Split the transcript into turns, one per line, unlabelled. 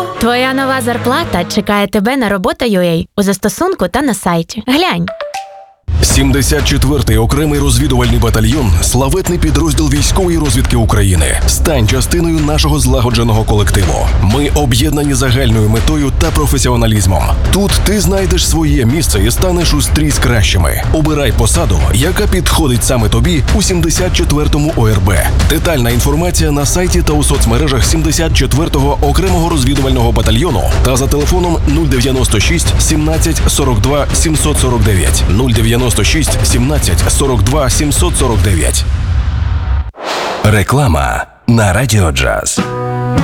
Твоя нова зарплата чекає тебе на Робота.ua у застосунку та на сайті. Глянь.
74-й окремий розвідувальний батальйон – славетний підрозділ військової розвідки України. Стань частиною нашого злагодженого колективу. Ми об'єднані загальною метою та професіоналізмом. Тут ти знайдеш своє місце і станеш устрій кращими. Обирай посаду, яка підходить саме тобі у 74-му ОРБ. Детальна інформація на сайті та у соцмережах 74-го окремого розвідувального батальйону та за телефоном 096 17 42 749 096 17 42 749. Реклама на Радіо Джаз.